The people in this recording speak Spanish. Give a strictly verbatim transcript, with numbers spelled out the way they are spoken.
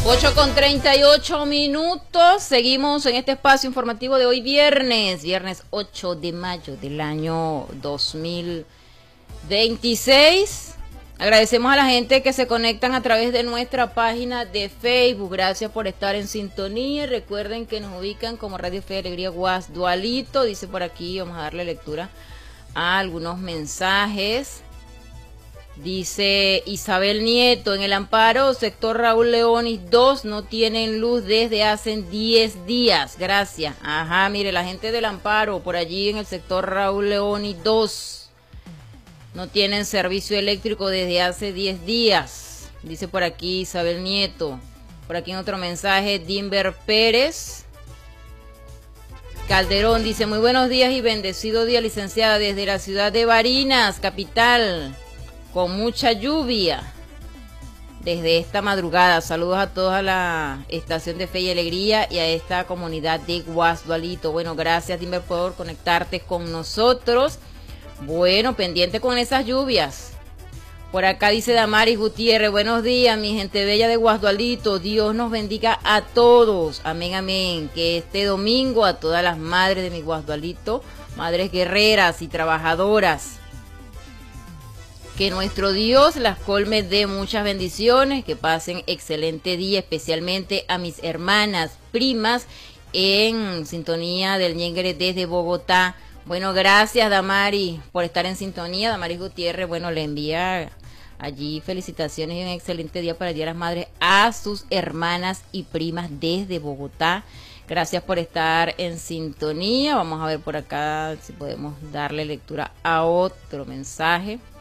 ocho con treinta y ocho minutos, seguimos en este espacio informativo de hoy viernes, viernes ocho de mayo del año dos mil veintiséis. Agradecemos a la gente que se conectan a través de nuestra página de Facebook, gracias por estar en sintonía. Recuerden que nos ubican como Radio Fe y Alegría Guasdualito, dice por aquí, vamos a darle lectura a algunos mensajes. Dice Isabel Nieto, en el Amparo, sector Raúl Leonis dos, no tienen luz desde hace diez días. Gracias. Ajá, mire, la gente del Amparo, por allí en el sector Raúl Leonis dos, no tienen servicio eléctrico desde hace diez días. Dice por aquí Isabel Nieto. Por aquí en otro mensaje, Dimber Pérez Calderón dice, muy buenos días y bendecido día, licenciada, desde la ciudad de Barinas, capital, con mucha lluvia desde esta madrugada. Saludos a toda la estación de Fe y Alegría y a esta comunidad de Guasdualito. Bueno, gracias, Dimber, por conectarte con nosotros. Bueno, pendiente con esas lluvias. Por acá dice Damaris Gutiérrez, buenos días, mi gente bella de Guasdualito. Dios nos bendiga a todos. Amén, amén. Que este domingo a todas las madres de mi Guasdualito, madres guerreras y trabajadoras, que nuestro Dios las colme de muchas bendiciones, que pasen excelente día, especialmente a mis hermanas, primas, en sintonía del Ñengere desde Bogotá. Bueno, gracias Damari por estar en sintonía. Damaris Gutiérrez, bueno, le envía allí felicitaciones y un excelente día para el Día de las Madres a sus hermanas y primas desde Bogotá. Gracias por estar en sintonía. Vamos a ver por acá si podemos darle lectura a otro mensaje.